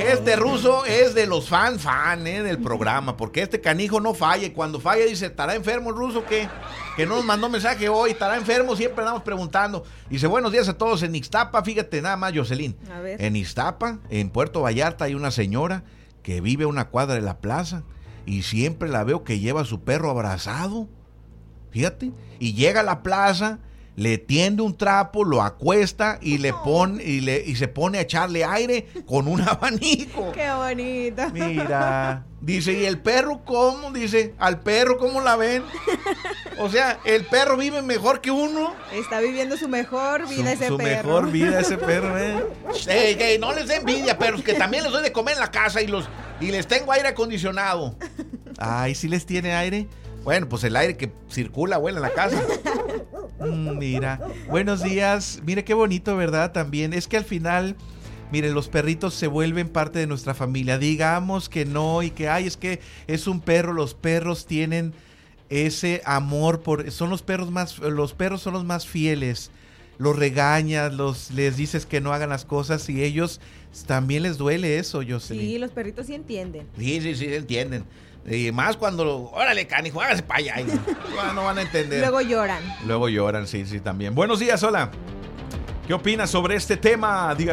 Este ruso es de los fan del programa, porque este canijo no falla. Y cuando falla dice, ¿estará enfermo el ruso? Que no nos mandó mensaje hoy, ¿estará enfermo? Siempre andamos preguntando. Dice, buenos días a todos en Ixtapa. Fíjate nada más, Jocelyn. A ver. En Ixtapa, en Puerto Vallarta, hay una señora que vive a una cuadra de la plaza y siempre la veo que lleva a su perro abrazado. Fíjate. Y llega a la plaza, le tiende un trapo, lo acuesta y le pone y se pone a echarle aire con un abanico. Qué bonito. Mira, dice, ¿y el perro cómo? Dice, ¿al perro cómo la ven? O sea, el perro vive mejor que uno. Está viviendo su mejor vida ese Su perro. mejor vida ese perro, Ey, no les dé envidia, perros, que también les doy de comer en la casa y les tengo aire acondicionado. Ay, ¿sí les tiene aire? Bueno, pues el aire que circula, huele en la casa. Mira, buenos días. Mire qué bonito, ¿verdad? También es que al final, miren, los perritos se vuelven parte de nuestra familia. Digamos que no y que, ay, es que es un perro. Los perros tienen ese amor los perros son los más fieles. Los regañas, les dices que no hagan las cosas y ellos también les duele eso, Jocelyn. Sí, los perritos sí entienden. Sí, entienden. Y más cuando, órale, canijo, hágase para allá. No van a entender. Luego lloran, sí, también. Buenos días, hola. ¿Qué opinas sobre este tema?